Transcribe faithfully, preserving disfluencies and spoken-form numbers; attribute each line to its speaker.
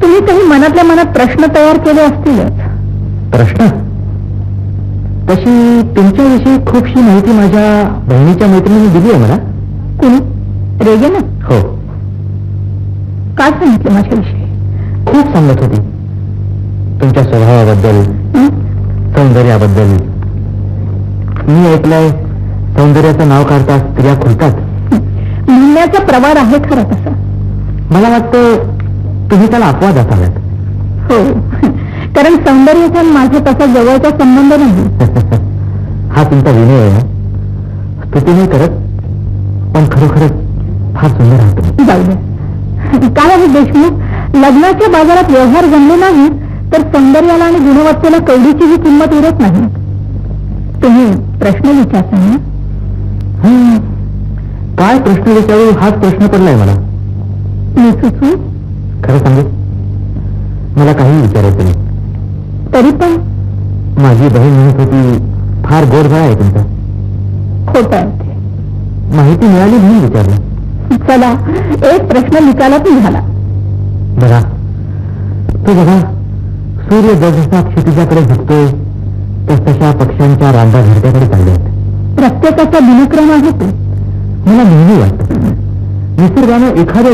Speaker 1: तुम्ही काही मनातल्या मनात प्रश्न तयार केले असतीलच.
Speaker 2: प्रश्न? तशी तुमच्याविषयी खूपशी माहिती माझ्या बहिणीच्या मैत्रिणीने दिली आहे मला.
Speaker 1: कुणी? रेगेन?
Speaker 2: हो.
Speaker 1: काय सांगितलं माझ्याविषयी?
Speaker 2: खूप सांगत होती तुमच्या स्वभावाबद्दल, सौंदर्याबद्दल. मी ऐकलंय सौंदर्याचं नाव काढता स्त्रिया खुलतात.
Speaker 1: म्हणण्याचा प्रवाद आहे खरा तसा.
Speaker 2: मला वाटतं तुम्ही त्याला अपवाद असाव्यात.
Speaker 1: हो, कारण सौंदर्याचा माझा तसा जवळचा संबंध नाही.
Speaker 2: हा तुमचा विनय आहे ना. स्तुती नाही करत, पण खरोखरच फार सुंदर आहात.
Speaker 1: जाऊ द्या. काय आहे देशमुख, लग्नाच्या बाजारात व्यवहार जमले नाही तर सौंदर्याला आणि गुणवत्तेला कवडीचीही किंमत उरत नाही. तुम्ही प्रश्न विचारता ना.
Speaker 2: काय प्रश्न विचारू हाच प्रश्न पडलाय मला.
Speaker 1: मी सुचू?
Speaker 2: खरं सांगू, मला काही विचारायचं नाही.
Speaker 1: तरी पण
Speaker 2: माझी बहीण म्हणत होती फार गोड आहे तुमचा.
Speaker 1: खोट आहे ते.
Speaker 2: माहिती मिळाली म्हणून विचारलं.
Speaker 1: चला, एक प्रश्न निकालात झाला.
Speaker 2: बघा तो बघा, सूर्य जसा क्षितिजाकडे झुकतोय तस तशा पक्ष्यांच्या रांगा घरट्याकडे चालल्यात.
Speaker 1: प्रत्येकाचा दिनक्रम आहे तो.
Speaker 2: मला नेहमी वाटतं निसर्गानं एखाद्या